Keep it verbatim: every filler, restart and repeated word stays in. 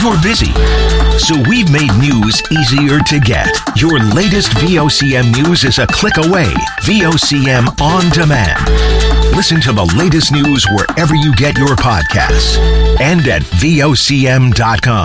You're busy. So we've made news easier to get. Your latest V O C M news is a click away. V O C M On Demand. Listen to the latest news wherever you get your podcasts and at V O C M dot com.